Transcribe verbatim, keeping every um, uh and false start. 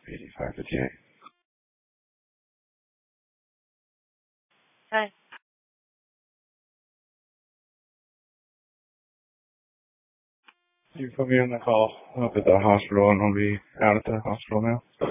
eighty-five fifty-eight. Hi. You put me on the call up at the hospital and I'll be out at the hospital now.